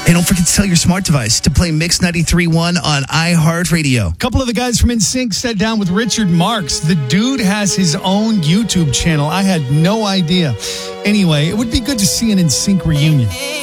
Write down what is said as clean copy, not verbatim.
Hey, don't forget to tell your smart device to play Mix 93.1 on iHeartRadio. A couple of the guys from NSYNC sat down with Richard Marx. The dude has his own YouTube channel. I had no idea. Anyway, it would be good to see an NSYNC reunion.